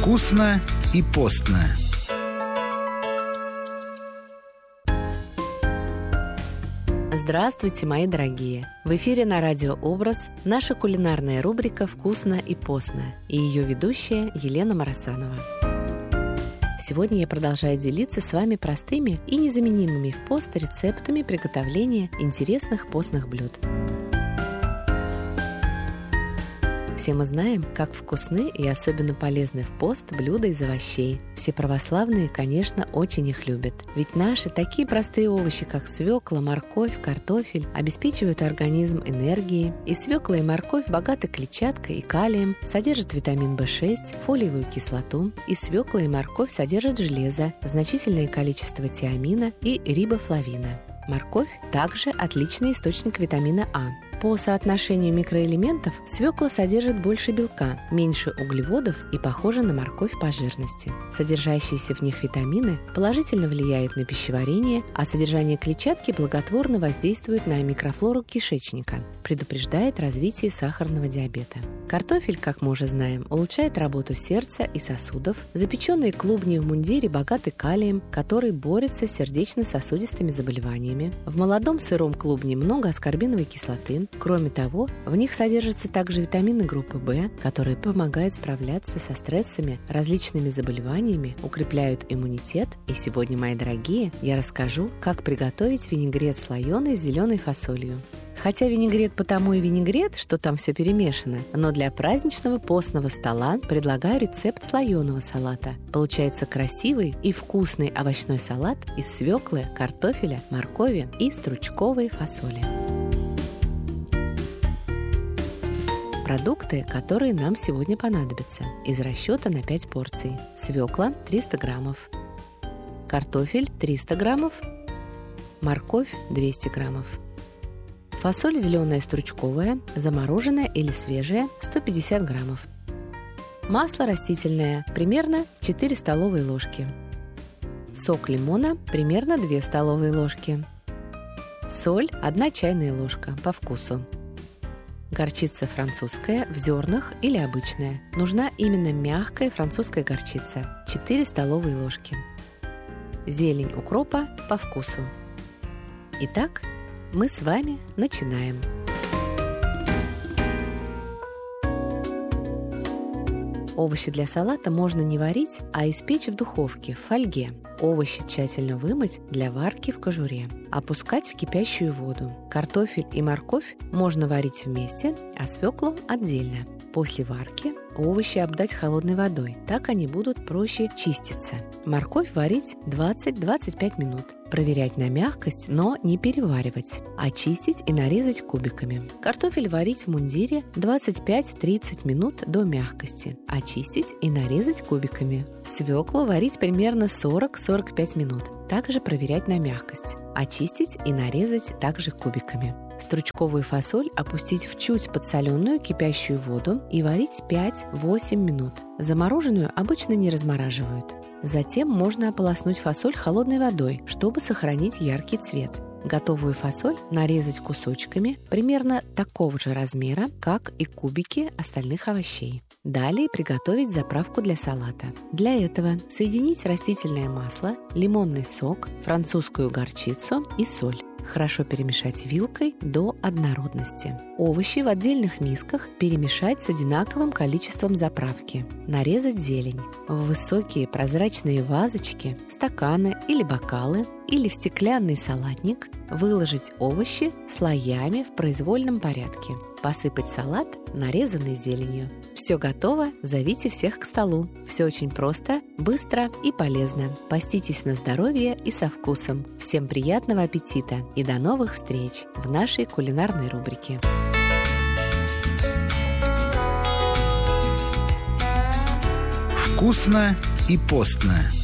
Вкусно и постно. Здравствуйте, мои дорогие! В эфире на радио «Образ» наша кулинарная рубрика «Вкусно и постно» и ее ведущая Елена Марасанова. Сегодня я продолжаю делиться с вами простыми и незаменимыми в пост рецептами приготовления интересных постных блюд. Все мы знаем, как вкусны и особенно полезны в пост блюда из овощей. Все православные, конечно, очень их любят. Ведь наши такие простые овощи, как свекла, морковь, картофель, обеспечивают организм энергией. И свекла, и морковь богаты клетчаткой и калием, содержат витамин В6, фолиевую кислоту. И свекла, и морковь содержат железо, значительное количество тиамина и рибофлавина. Морковь также отличный источник витамина А. По соотношению микроэлементов свекла содержит больше белка, меньше углеводов и похожа на морковь по жирности. Содержащиеся в них витамины положительно влияют на пищеварение, а содержание клетчатки благотворно воздействует на микрофлору кишечника, предупреждает развитие сахарного диабета. Картофель, как мы уже знаем, улучшает работу сердца и сосудов. Запеченные клубни в мундире богаты калием, который борется с сердечно-сосудистыми заболеваниями. В молодом сыром клубне много аскорбиновой кислоты. Кроме того, в них содержатся также витамины группы В, которые помогают справляться со стрессами, различными заболеваниями, укрепляют иммунитет. И сегодня, мои дорогие, я расскажу, как приготовить винегрет слоеный с зеленой фасолью. Хотя винегрет потому и винегрет, что там все перемешано, но для праздничного постного стола предлагаю рецепт слоеного салата. Получается красивый и вкусный овощной салат из свеклы, картофеля, моркови и стручковой фасоли. Продукты, которые нам сегодня понадобятся, из расчета на 5 порций. Свекла 300 граммов, картофель 300 граммов, морковь 200 граммов. Фасоль зеленая стручковая, замороженная или свежая 150 граммов. Масло растительное примерно 4 столовые ложки. Сок лимона примерно 2 столовые ложки. Соль 1 чайная ложка по вкусу. Горчица французская в зернах или обычная. Нужна именно мягкая французская горчица 4 столовые ложки. Зелень укропа по вкусу. Итак, мы с вами начинаем. Овощи для салата можно не варить, а испечь в духовке, в фольге. Овощи тщательно вымыть для варки в кожуре. Опускать в кипящую воду. Картофель и морковь можно варить вместе, а свеклу отдельно. После варки овощи обдать холодной водой, так они будут проще чиститься. Морковь варить 20-25 минут. Проверять на мягкость, но не переваривать. Очистить и нарезать кубиками. Картофель варить в мундире 25-30 минут до мягкости. Очистить и нарезать кубиками. Свеклу варить примерно 40-45 минут. Также проверять на мягкость. Очистить и нарезать также кубиками. Стручковую фасоль опустить в чуть подсоленную кипящую воду и варить 5-8 минут. Замороженную обычно не размораживают. Затем можно ополоснуть фасоль холодной водой, чтобы сохранить яркий цвет. Готовую фасоль нарезать кусочками примерно такого же размера, как и кубики остальных овощей. Далее приготовить заправку для салата. Для этого соединить растительное масло, лимонный сок, французскую горчицу и соль. Хорошо перемешать вилкой до однородности. Овощи в отдельных мисках перемешать с одинаковым количеством заправки. Нарезать зелень. В высокие прозрачные вазочки, стаканы или бокалы или в стеклянный салатник выложить овощи слоями в произвольном порядке. Посыпать салат нарезанной зеленью. Все готово, зовите всех к столу. Все очень просто, быстро и полезно. Поститесь на здоровье и со вкусом. Всем приятного аппетита и до новых встреч в нашей кулинарной рубрике. Вкусно и постно.